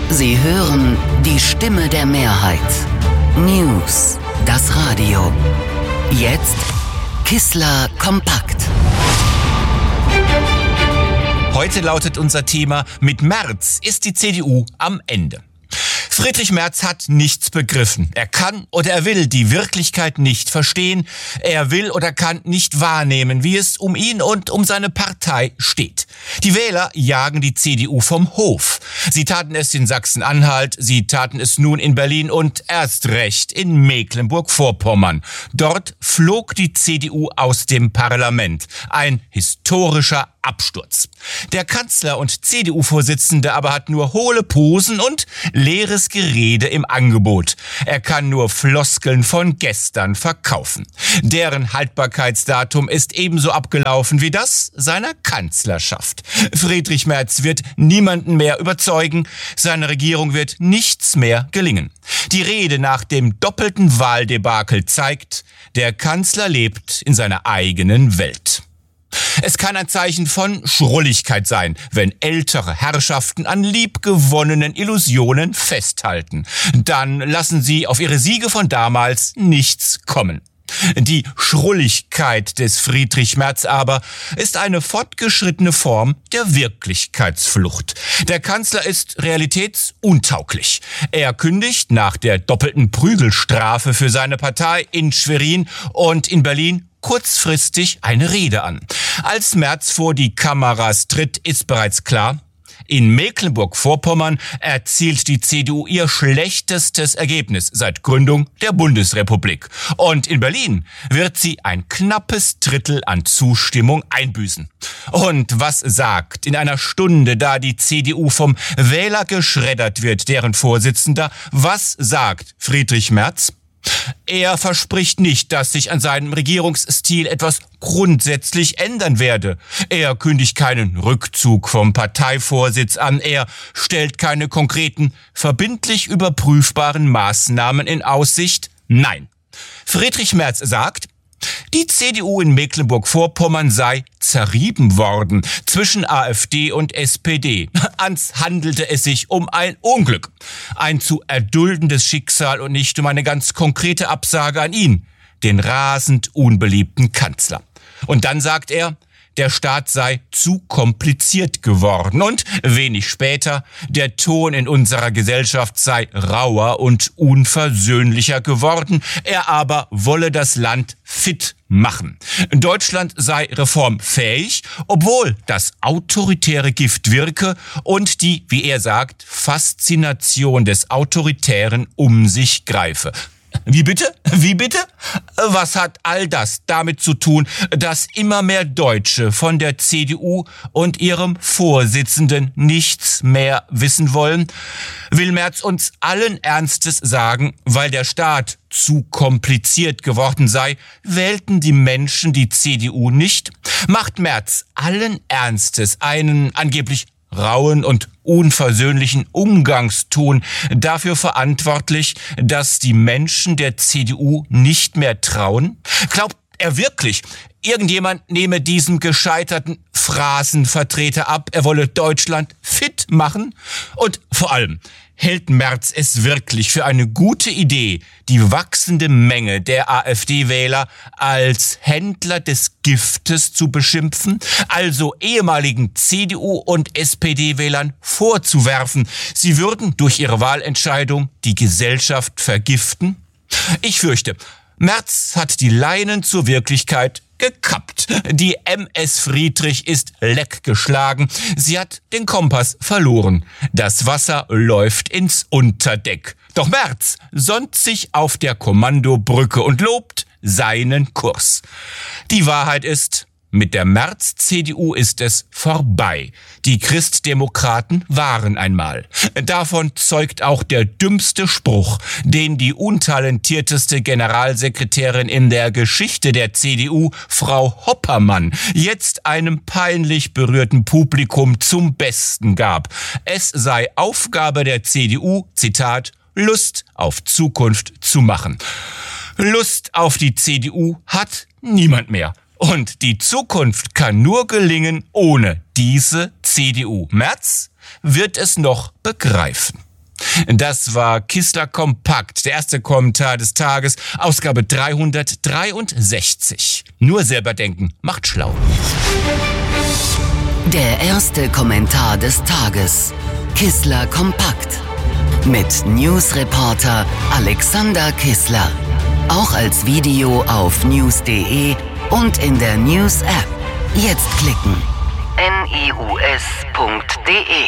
Sie hören die Stimme der Mehrheit. News, das Radio. Jetzt Kissler kompakt. Heute lautet unser Thema: Mit Merz ist die CDU am Ende. Friedrich Merz hat nichts begriffen. Er kann oder er will die Wirklichkeit nicht verstehen. Er will oder kann nicht wahrnehmen, wie es um ihn und um seine Partei steht. Die Wähler jagen die CDU vom Hof. Sie taten es in Sachsen-Anhalt, sie taten es nun in Berlin und erst recht in Mecklenburg-Vorpommern. Dort flog die CDU aus dem Parlament. Ein historischer Absturz. Der Kanzler und CDU-Vorsitzende aber hat nur hohle Posen und leeres Gerede im Angebot. Er kann nur Floskeln von gestern verkaufen. Deren Haltbarkeitsdatum ist ebenso abgelaufen wie das seiner Kanzlerschaft. Friedrich Merz wird niemanden mehr überzeugen. Seiner Regierung wird nichts mehr gelingen. Die Rede nach dem doppelten Wahldebakel zeigt, der Kanzler lebt in seiner eigenen Welt. Es kann ein Zeichen von Schrulligkeit sein, wenn ältere Herrschaften an liebgewonnenen Illusionen festhalten. Dann lassen sie auf ihre Siege von damals nichts kommen. Die Schrulligkeit des Friedrich Merz aber ist eine fortgeschrittene Form der Wirklichkeitsflucht. Der Kanzler ist realitätsuntauglich. Er kündigt nach der doppelten Prügelstrafe für seine Partei in Schwerin und in Berlin kurzfristig eine Rede an. Als Merz vor die Kameras tritt, ist bereits klar: In Mecklenburg-Vorpommern erzielt die CDU ihr schlechtestes Ergebnis seit Gründung der Bundesrepublik. Und in Berlin wird sie ein knappes Drittel an Zustimmung einbüßen. Und was sagt in einer Stunde, da die CDU vom Wähler geschreddert wird, deren Vorsitzender, was sagt Friedrich Merz? Er verspricht nicht, dass sich an seinem Regierungsstil etwas grundsätzlich ändern werde. Er kündigt keinen Rückzug vom Parteivorsitz an. Er stellt keine konkreten, verbindlich überprüfbaren Maßnahmen in Aussicht. Nein. Friedrich Merz sagt, die CDU in Mecklenburg-Vorpommern sei zerrieben worden zwischen AfD und SPD. Ans handelte es sich um ein Unglück, ein zu erduldendes Schicksal und nicht um eine ganz konkrete Absage an ihn, den rasend unbeliebten Kanzler. Und dann sagt er, der Staat sei zu kompliziert geworden und wenig später, der Ton in unserer Gesellschaft sei rauer und unversöhnlicher geworden, er aber wolle das Land fit machen. Deutschland sei reformfähig, obwohl das autoritäre Gift wirke und die, wie er sagt, Faszination des Autoritären um sich greife. Wie bitte? Wie bitte? Was hat all das damit zu tun, dass immer mehr Deutsche von der CDU und ihrem Vorsitzenden nichts mehr wissen wollen? Will Merz uns allen Ernstes sagen, weil der Staat zu kompliziert geworden sei, wählten die Menschen die CDU nicht? Macht Merz allen Ernstes einen angeblich rauen und unversöhnlichen Umgangston dafür verantwortlich, dass die Menschen der CDU nicht mehr trauen? Glaubt er wirklich, irgendjemand nehme diesem gescheiterten Phrasenvertreter ab, er wolle Deutschland fit machen? Und vor allem, hält Merz es wirklich für eine gute Idee, die wachsende Menge der AfD-Wähler als Händler des Giftes zu beschimpfen, also ehemaligen CDU- und SPD-Wählern vorzuwerfen, sie würden durch ihre Wahlentscheidung die Gesellschaft vergiften? Ich fürchte, Merz hat die Leinen zur Wirklichkeit gekappt. Die MS Friedrich ist leck geschlagen. Sie hat den Kompass verloren. Das Wasser läuft ins Unterdeck. Doch Merz sonnt sich auf der Kommandobrücke und lobt seinen Kurs. Die Wahrheit ist, mit der Merz-CDU ist es vorbei. Die Christdemokraten waren einmal. Davon zeugt auch der dümmste Spruch, den die untalentierteste Generalsekretärin in der Geschichte der CDU, Frau Hoppermann, jetzt einem peinlich berührten Publikum zum Besten gab. Es sei Aufgabe der CDU, Zitat, Lust auf Zukunft zu machen. Lust auf die CDU hat niemand mehr. Und die Zukunft kann nur gelingen ohne diese CDU. Merz wird es noch begreifen. Das war Kissler Kompakt, der erste Kommentar des Tages, Ausgabe 363. Nur selber denken macht schlau. Der erste Kommentar des Tages. Kissler Kompakt. Mit Newsreporter Alexander Kissler. Auch als Video auf news.de und in der News-App. Jetzt klicken. news.de